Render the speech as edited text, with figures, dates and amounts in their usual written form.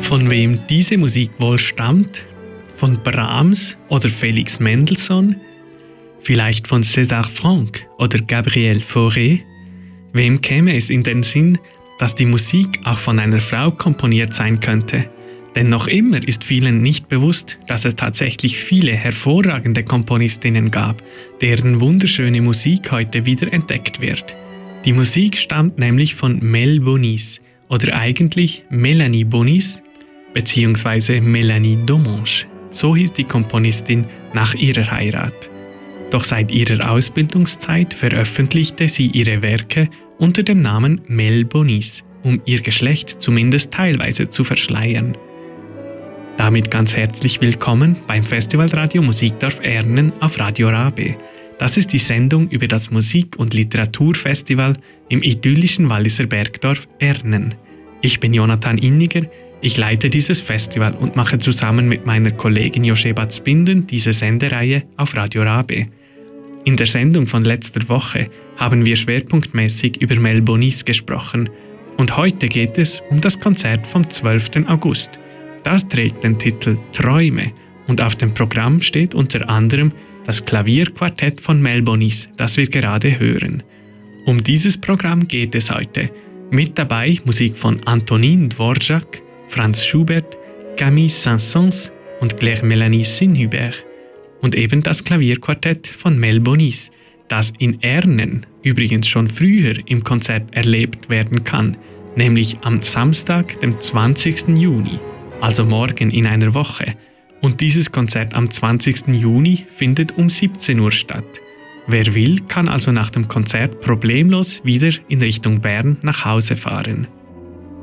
Von wem diese Musik wohl stammt? Von Brahms oder Félix Mendelssohn? Vielleicht von César Franck oder Gabriel Fauré? Wem käme es in den Sinn, dass die Musik auch von einer Frau komponiert sein könnte? Denn noch immer ist vielen nicht bewusst, dass es tatsächlich viele hervorragende Komponistinnen gab, deren wunderschöne Musik heute wieder entdeckt wird. Die Musik stammt nämlich von Mel Bonis oder eigentlich Mélanie Bonis bzw. Mélanie Domange. So hieß die Komponistin nach ihrer Heirat. Doch seit ihrer Ausbildungszeit veröffentlichte sie ihre Werke unter dem Namen Mel Bonis, um ihr Geschlecht zumindest teilweise zu verschleiern. Damit ganz herzlich willkommen beim Festivalradio Musikdorf Ernen auf Radio Rabe. Das ist die Sendung über das Musik- und Literaturfestival im idyllischen Walliser Bergdorf Ernen. Ich bin Jonathan Inniger, ich leite dieses Festival und mache zusammen mit meiner Kollegin Josheba Zbinden diese Sendereihe auf Radio Rabe. In der Sendung von letzter Woche haben wir schwerpunktmäßig über Mel Bonis gesprochen und heute geht es um das Konzert vom 12. August. Das trägt den Titel Träume und auf dem Programm steht unter anderem das Klavierquartett von Mel Bonis, das wir gerade hören. Um dieses Programm geht es heute. Mit dabei Musik von Antonin Dvorak, Franz Schubert, Camille Saint-Saëns und Claire-Mélanie Sinhubert und eben das Klavierquartett von Mel Bonis, das in Ernen übrigens schon früher im Konzert erlebt werden kann, nämlich am Samstag, dem 20. Juni, also morgen in einer Woche. Und dieses Konzert am 20. Juni findet um 17 Uhr statt. Wer will, kann also nach dem Konzert problemlos wieder in Richtung Bern nach Hause fahren.